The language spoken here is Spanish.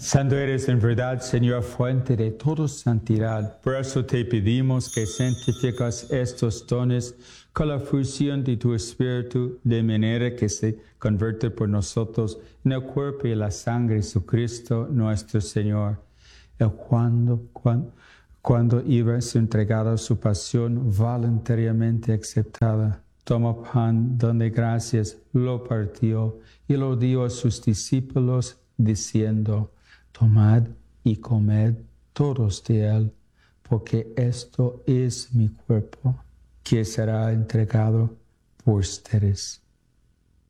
Santo eres en verdad, Señor, fuente de toda santidad. Por eso te pedimos que santificas estos dones con la fusión de tu Espíritu, de manera que se convierte por nosotros en el cuerpo y la sangre de Jesucristo nuestro Señor. Y cuando iba a ser entregado a su pasión voluntariamente aceptada, tomó pan, dando gracias, lo partió y lo dio a sus discípulos, diciendo: Tomad y comed todos de él, porque esto es mi cuerpo, que será entregado por ustedes.